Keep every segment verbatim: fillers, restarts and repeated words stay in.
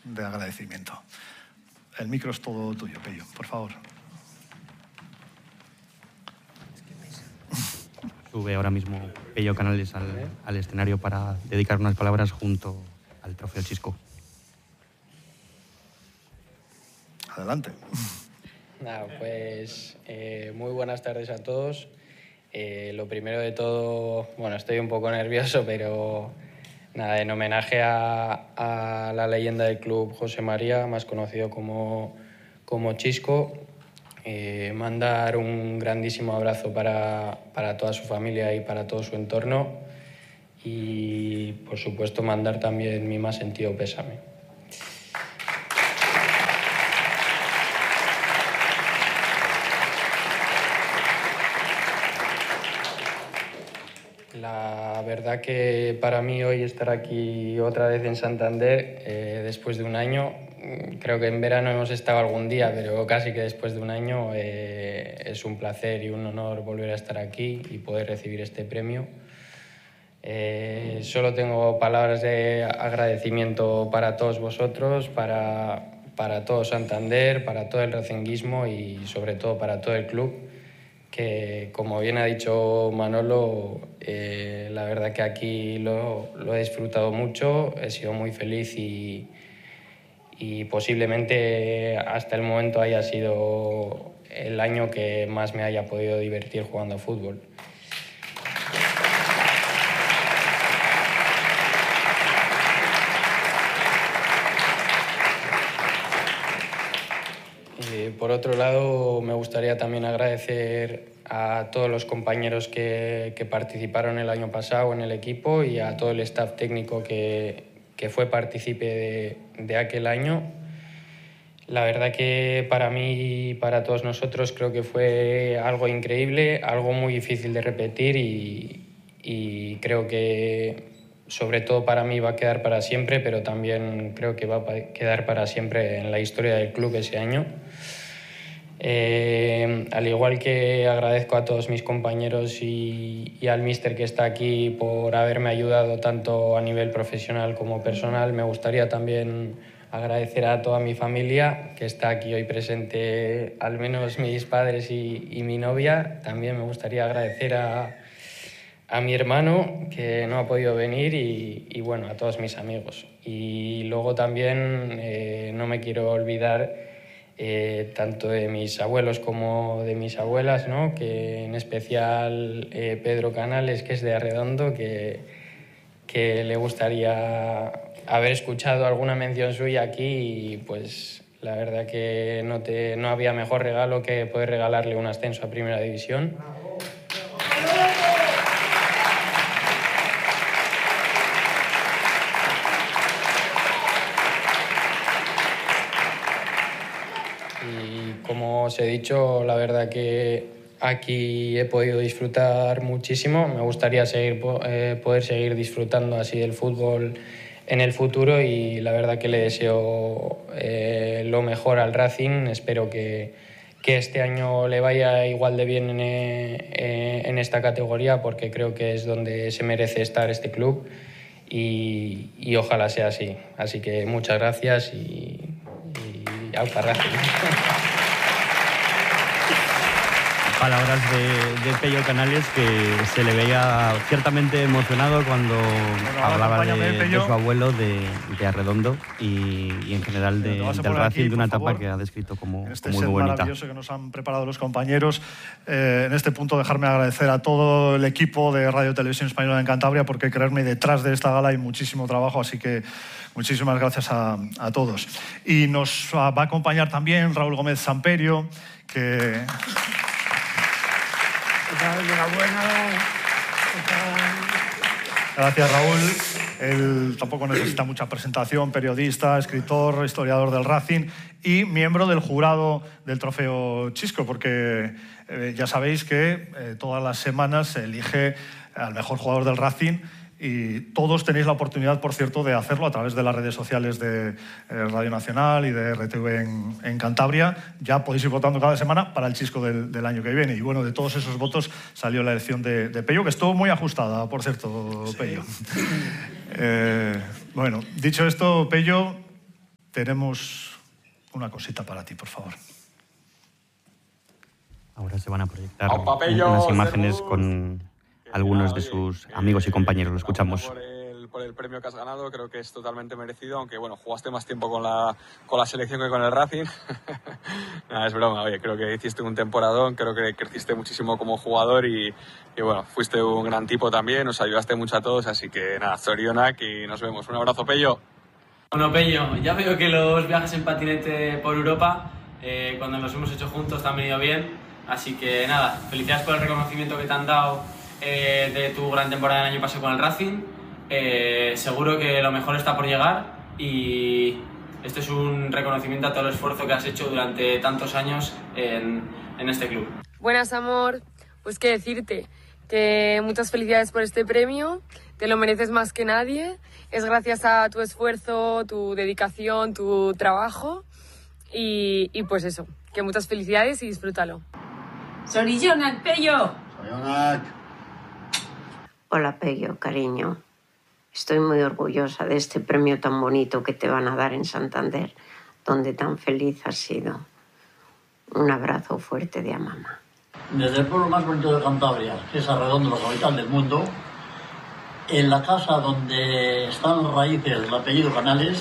de agradecimiento. El micro es todo tuyo, Pello, por favor. Sube ahora mismo Pello Canales al, al escenario para dedicar unas palabras junto al trofeo Chisco. Adelante. Nada, pues eh, muy buenas tardes a todos. Eh, lo primero de todo, bueno, estoy un poco nervioso, pero nada, en homenaje a, a la leyenda del club José María, más conocido como, como Chisco, eh, mandar un grandísimo abrazo para, para toda su familia y para todo su entorno y, por supuesto, mandar también mi más sentido pésame. La verdad que para mí hoy estar aquí otra vez en Santander, eh, después de un año, creo que en verano hemos estado algún día, pero casi que después de un año eh, es un placer y un honor volver a estar aquí y poder recibir este premio. Eh, solo tengo palabras de agradecimiento para todos vosotros, para, para todo Santander, para todo el racinguismo y sobre todo para todo el club, que como bien ha dicho Manolo, eh, la verdad que aquí lo, lo he disfrutado mucho, he sido muy feliz y, y posiblemente hasta el momento haya sido el año que más me haya podido divertir jugando a fútbol. Eh, por otro lado, me gustaría también agradecer a todos los compañeros que, que participaron el año pasado en el equipo y a todo el staff técnico que, que fue partícipe de, de aquel año. La verdad que para mí y para todos nosotros creo que fue algo increíble, algo muy difícil de repetir y, y creo que sobre todo para mí va a quedar para siempre, pero también creo que va a quedar para siempre en la historia del club ese año. Eh, al igual que agradezco a todos mis compañeros y, y al míster que está aquí por haberme ayudado tanto a nivel profesional como personal, me gustaría también agradecer a toda mi familia que está aquí hoy presente, al menos mis padres y, y mi novia. También me gustaría agradecer a, a mi hermano que no ha podido venir y, y bueno, a todos mis amigos. Y luego también eh, no me quiero olvidar Eh, tanto de mis abuelos como de mis abuelas, ¿no? Que en especial eh, Pedro Canales, que es de Arredondo, que, que le gustaría haber escuchado alguna mención suya aquí y pues la verdad que no, te, no había mejor regalo que poder regalarle un ascenso a Primera División. Como os he dicho, la verdad que aquí he podido disfrutar muchísimo. Me gustaría seguir, eh, poder seguir disfrutando así del fútbol en el futuro y la verdad que le deseo eh, lo mejor al Racing. Espero que, que este año le vaya igual de bien en, eh, en esta categoría porque creo que es donde se merece estar este club y, y ojalá sea así. Así que muchas gracias y, y ¡aupa Racing! Palabras de, de Pello Canales, que se le veía ciertamente emocionado cuando bueno, hablaba de, de su abuelo, de, de Arredondo y, y en general de, del Racing, aquí, de una etapa favor, que ha descrito como, en este como muy set bonita. Maravilloso que nos han preparado los compañeros. Eh, en este punto dejarme agradecer a todo el equipo de Radio Televisión Española en Cantabria, porque creerme, detrás de esta gala hay muchísimo trabajo, así que muchísimas gracias a, a todos. Y nos va a acompañar también Raúl Gómez Samperio, que... Enhorabuena. Gracias, Raúl. Él tampoco necesita mucha presentación, periodista, escritor, historiador del Racing y miembro del jurado del Trofeo Chisco, porque eh, ya sabéis que eh, todas las semanas se elige al mejor jugador del Racing y todos tenéis la oportunidad, por cierto, de hacerlo a través de las redes sociales de eh, Radio Nacional y de R T V en, en Cantabria. Ya podéis ir votando cada semana para el Chisco del, del año que viene. Y bueno, de todos esos votos salió la elección de, de Pello, que estuvo muy ajustada, por cierto, sí. Pello. Eh, bueno, dicho esto, Pello, tenemos una cosita para ti, por favor. Ahora se van a proyectar unas imágenes con algunos de sus amigos y compañeros. Lo escuchamos. Por el, por el premio que has ganado, creo que es totalmente merecido, aunque bueno, jugaste más tiempo con la, con la selección que con el Racing. Nada, es broma, oye, creo que hiciste un temporadón, creo que creciste muchísimo como jugador y, y bueno, fuiste un gran tipo también, nos ayudaste mucho a todos, así que nada, zorionak y nos vemos. Un abrazo, Pello. Bueno, Pello, ya veo que los viajes en patinete por Europa, eh, cuando los hemos hecho juntos, te han venido bien. Así que nada, felicidades por el reconocimiento que te han dado eh, de tu gran temporada del año pasado con el Racing. Eh, seguro que lo mejor está por llegar y esto es un reconocimiento a todo el esfuerzo que has hecho durante tantos años en, en este club. Buenas, amor. Pues qué decirte, que muchas felicidades por este premio, te lo mereces más que nadie. Es gracias a tu esfuerzo, tu dedicación, tu trabajo y, y pues eso, que muchas felicidades y disfrútalo. ¡Zorionak, Pello! ¡Zorionak! Hola, Pello, cariño. Estoy muy orgullosa de este premio tan bonito que te van a dar en Santander, donde tan feliz has sido. Un abrazo fuerte de a mamá. Desde el pueblo más bonito de Cantabria, que es Arredondo, la capital del mundo, en la casa donde están las raíces del apellido Canales,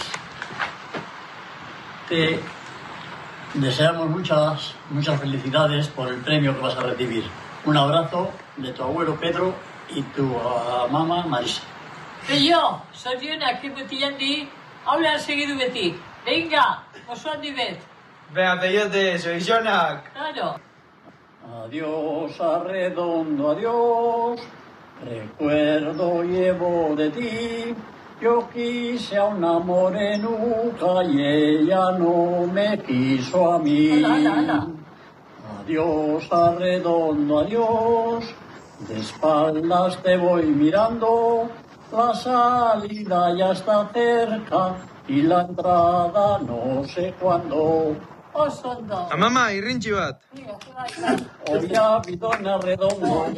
te deseamos muchas, muchas felicidades por el premio que vas a recibir. Un abrazo de tu abuelo Pedro y tu uh, mamá Marisa. Pello, zorionak egotian di, habla seguido beti. Venga, oso handi bet. Venga, Pellote, zorionak. Claro. Adiós, Arredondo, adiós. Recuerdo llevo de ti. Yo quise a una morenuca y ella no me quiso a mí. Hola, hola, hola. Adiós, Arredondo, adiós. De espaldas te voy mirando. La salida ya está cerca y la entrada no sé cuándo. Oso ondo. A mamá, irrintzi bat. Hoy ha habido en Arredondo.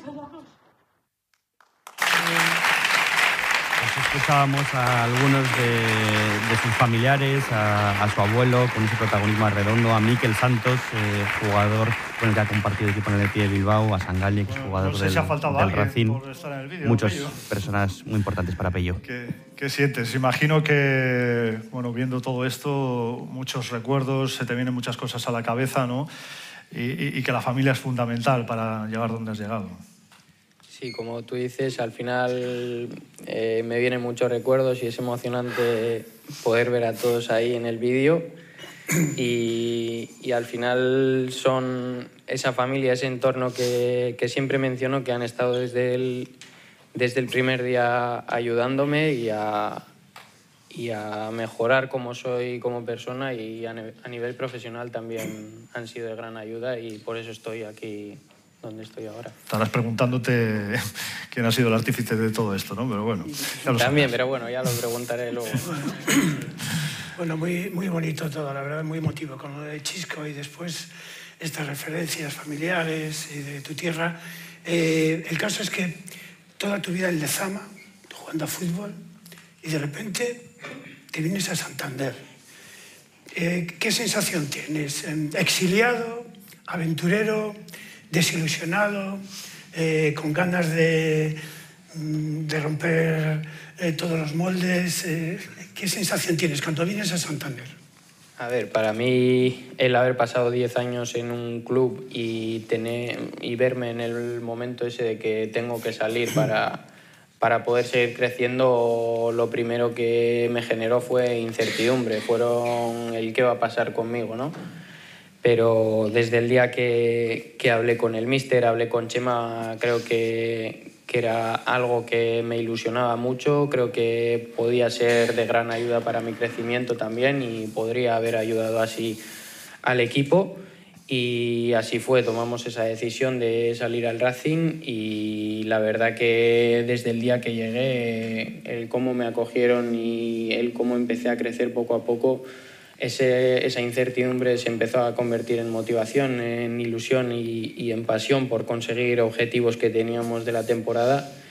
Escuchábamos a algunos de, de sus familiares, a, a su abuelo, con ese protagonismo Arredondo, a Mikel Santos, eh, jugador con el que ha compartido equipo en el Athletic de Bilbao, a Sangali, que es jugador no sé del, si ha faltado del alguien Racing. por estar en el vídeo, Muchas Pello. personas muy importantes para Pello. ¿Qué, ¿Qué sientes? Imagino que, bueno, viendo todo esto, muchos recuerdos, se te vienen muchas cosas a la cabeza, ¿no? Y, y, y que la familia es fundamental para llegar donde has llegado. Sí, como tú dices, al final eh, me vienen muchos recuerdos y es emocionante poder ver a todos ahí en el vídeo y, y al final son esa familia, ese entorno que, que siempre menciono, que han estado desde el, desde el primer día ayudándome y a, y a mejorar como soy como persona y a, a nivel profesional también han sido de gran ayuda y por eso estoy aquí donde estoy ahora. Estarás preguntándote quién ha sido el artífice de todo esto, ¿no? Pero bueno, ya lo También, sabrás. pero bueno, ya lo preguntaré luego. Bueno, muy, muy bonito todo, la verdad, muy emotivo con lo de Chisco y después estas referencias familiares y de tu tierra. Eh, el caso es que toda tu vida en Lezama, jugando a fútbol, y de repente te vienes a Santander. Eh, ¿Qué sensación tienes? ¿Exiliado, aventurero, desilusionado, eh, con ganas de, de romper eh, todos los moldes? Eh, ¿Qué sensación tienes cuando vienes a Santander? A ver, para mí el haber pasado diez años en un club y, tener, y verme en el momento ese de que tengo que salir para, para poder seguir creciendo, lo primero que me generó fue incertidumbre, fueron el qué va a pasar conmigo, ¿no? Pero desde el día que, que hablé con el míster, hablé con Chema, creo que, que era algo que me ilusionaba mucho, creo que podía ser de gran ayuda para mi crecimiento también y podría haber ayudado así al equipo. Y así fue, tomamos esa decisión de salir al Racing y la verdad que desde el día que llegué, el cómo me acogieron y el cómo empecé a crecer poco a poco, Ese, esa incertidumbre se empezó a convertir en motivación, en ilusión y, y en pasión por conseguir objetivos que teníamos de la temporada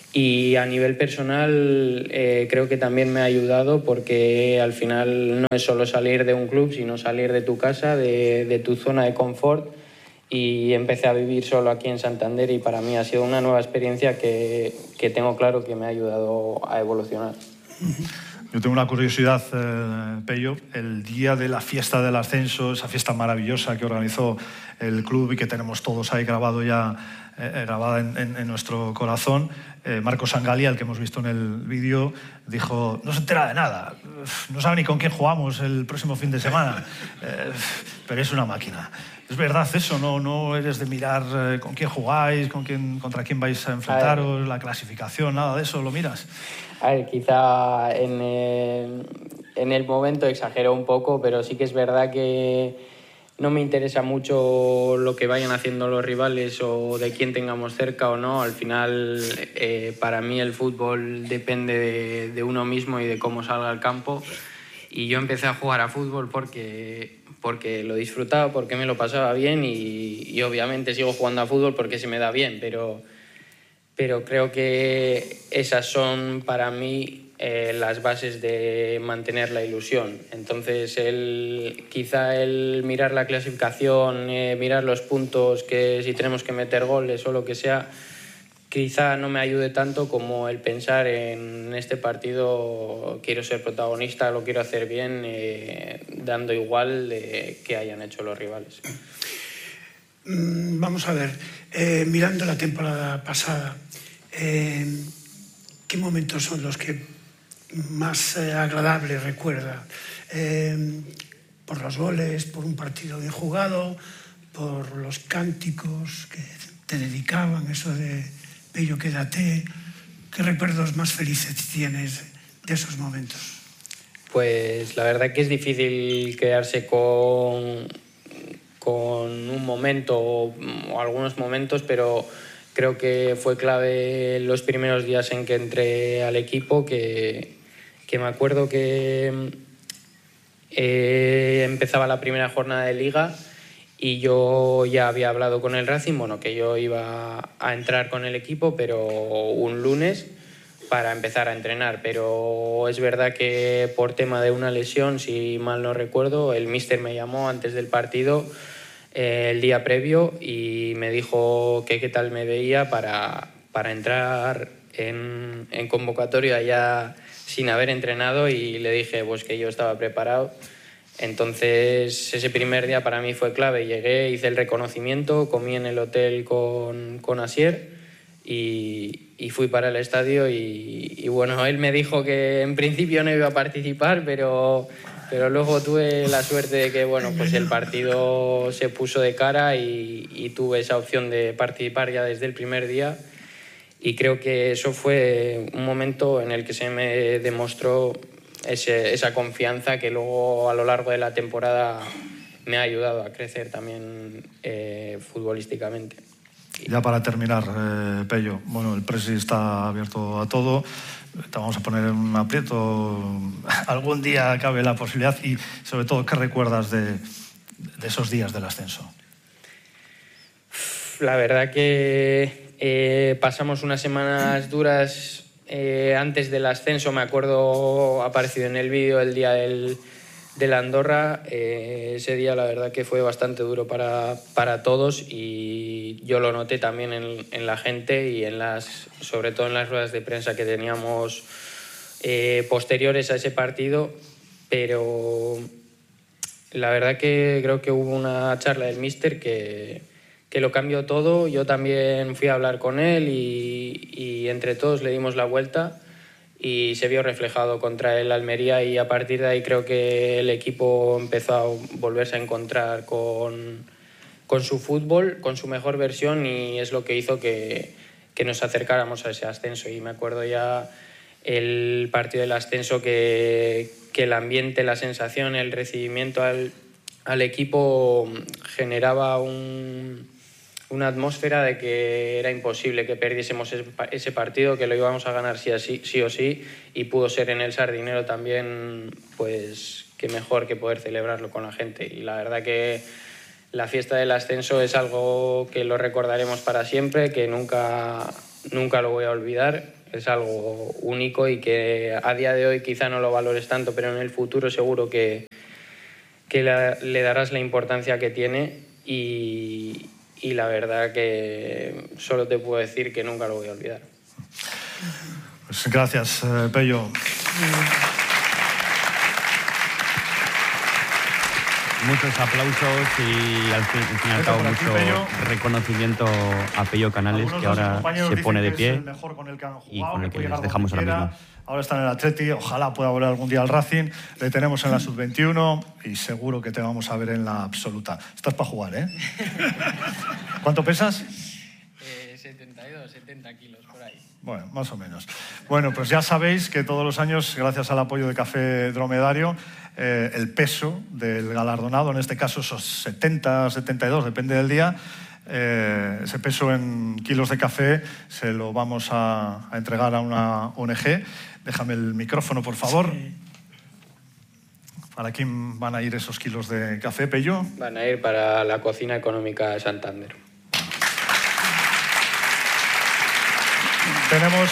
Y a nivel personal eh, creo que también me ha ayudado, porque al final no es solo salir de un club, sino salir de tu casa, de, de tu zona de confort. Y empecé a vivir solo aquí en Santander y para mí ha sido una nueva experiencia que, que tengo claro que me ha ayudado a evolucionar. Yo tengo una curiosidad, eh, Pello. El día de la fiesta del ascenso, esa fiesta maravillosa que organizó el club y que tenemos todos ahí grabado ya, eh, grabada en, en, en nuestro corazón, eh, Marcos Sangalia, el que hemos visto en el vídeo, dijo: no se entera de nada, no sabe ni con quién jugamos el próximo fin de semana, eh, pero es una máquina. ¿Es verdad eso? ¿No, no eres de mirar eh, con quién jugáis, con quién, contra quién vais a enfrentaros, la clasificación, nada de eso? ¿Lo miras? A ver, quizá en el, en el momento exagero un poco, pero sí que es verdad que no me interesa mucho lo que vayan haciendo los rivales o de quién tengamos cerca o no. Al final, eh, para mí el fútbol depende de, de uno mismo y de cómo salga al campo. Y yo empecé a jugar a fútbol porque, porque lo disfrutaba, porque me lo pasaba bien y, y obviamente sigo jugando a fútbol porque se me da bien, pero... pero creo que esas son para mí eh, las bases de mantener la ilusión. Entonces, el, quizá el mirar la clasificación, eh, mirar los puntos, que si tenemos que meter goles o lo que sea, quizá no me ayude tanto como el pensar en este partido quiero ser protagonista, lo quiero hacer bien, eh, dando igual de que hayan hecho los rivales. Vamos a ver, eh, mirando la temporada pasada, eh, ¿qué momentos son los que más eh, agradables recuerda? Eh, por los goles, por un partido bien jugado, por los cánticos que te dedicaban, eso de Pello, quédate. ¿Qué recuerdos más felices tienes de esos momentos? Pues la verdad que es difícil quedarse con... con un momento o, o algunos momentos, pero creo que fue clave los primeros días en que entré al equipo, que, que me acuerdo que eh, empezaba la primera jornada de Liga y yo ya había hablado con el Racing, bueno, que yo iba a entrar con el equipo, pero un lunes para empezar a entrenar, pero es verdad que por tema de una lesión, si mal no recuerdo, el míster me llamó antes del partido eh, el día previo y me dijo que qué tal me veía para, para entrar en, en convocatoria ya sin haber entrenado, y le dije pues que yo estaba preparado. Entonces ese primer día para mí fue clave. Llegué, hice el reconocimiento, comí en el hotel con, con Asier y, y fui para el estadio y, y bueno, él me dijo que en principio no iba a participar, pero, pero luego tuve la suerte de que bueno, pues el partido se puso de cara y, y tuve esa opción de participar ya desde el primer día, y creo que eso fue un momento en el que se me demostró ese, esa confianza que luego a lo largo de la temporada me ha ayudado a crecer también eh, futbolísticamente. Ya para terminar, eh, Pello, bueno, el Presi está abierto a todo, te vamos a poner en un aprieto, algún día cabe la posibilidad, y sobre todo, ¿qué recuerdas de, de esos días del ascenso? La verdad que eh, pasamos unas semanas duras eh, antes del ascenso. Me acuerdo, ha aparecido en el vídeo el día del, del Andorra. Eh, ese día la verdad que fue bastante duro para, para todos, y yo lo noté también en, en la gente y en las, sobre todo en las ruedas de prensa que teníamos eh, posteriores a ese partido. Pero la verdad que creo que hubo una charla del míster que que lo cambió todo. Yo también fui a hablar con él y, y entre todos le dimos la vuelta y se vio reflejado contra el Almería, y a partir de ahí creo que el equipo empezó a volverse a encontrar con, con su fútbol, con su mejor versión, y es lo que hizo que, que nos acercáramos a ese ascenso. Y me acuerdo ya el partido del ascenso que, que el ambiente, la sensación, el recibimiento al, al equipo generaba un... una atmósfera de que era imposible que perdiésemos ese partido, que lo íbamos a ganar sí, así, sí o sí, y pudo ser en el Sardinero también, pues qué mejor que poder celebrarlo con la gente. Y la verdad que la fiesta del ascenso es algo que lo recordaremos para siempre, que nunca, nunca lo voy a olvidar. es algo único y que a día de hoy quizá no lo valores tanto, pero en el futuro seguro que, que la, le darás la importancia que tiene y, y la verdad que solo te puedo decir que nunca lo voy a olvidar. Pues gracias, eh, Pello. Muchos aplausos y al fin, al fin y al cabo mucho reconocimiento a Pello Canales, que ahora se pone de pie y con el que les dejamos ahora mismo. Ahora está en el Atleti, ojalá pueda volver algún día al Racing. Le tenemos en la sub veintiuno y seguro que te vamos a ver en la absoluta. Estás para jugar, ¿eh? ¿Cuánto pesas? Eh, setenta y dos, setenta kilos, por ahí. Bueno, más o menos. Bueno, pues ya sabéis que todos los años, gracias al apoyo de Café Dromedario, eh, el peso del galardonado, en este caso esos setenta, setenta y dos, depende del día, eh, ese peso en kilos de café se lo vamos a, a entregar a una O N G. Déjame el micrófono, por favor. Sí. ¿Para quién van a ir esos kilos de café, Pello? Van a ir para la cocina económica de Santander. Tenemos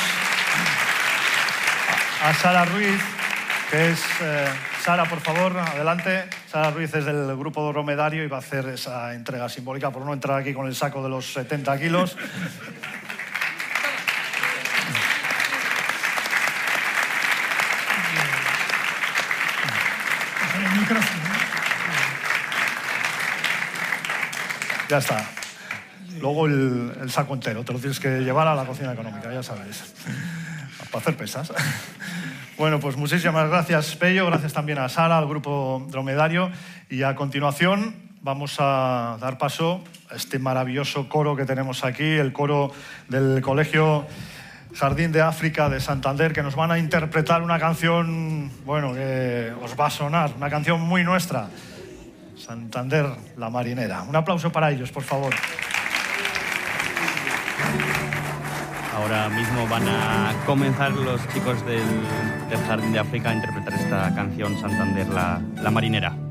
a Sara Ruiz, que es... Eh, Sara, por favor, adelante. Sara Ruiz es del grupo Dromedario y va a hacer esa entrega simbólica por no entrar aquí con el saco de los setenta kilos. Ya está. Luego el, el saco entero, te lo tienes que llevar a la cocina económica, ya sabes. Para hacer pesas. Bueno, pues muchísimas gracias, Pello. Gracias también a Sara, al grupo Dromedario. Y a continuación vamos a dar paso a este maravilloso coro que tenemos aquí, el coro del Colegio Jardín de África de Santander, que nos van a interpretar una canción, bueno, que os va a sonar, una canción muy nuestra. Santander, la marinera. Un aplauso para ellos, por favor. Ahora mismo van a comenzar los chicos del, del Jardín de África a interpretar esta canción Santander, la, la marinera.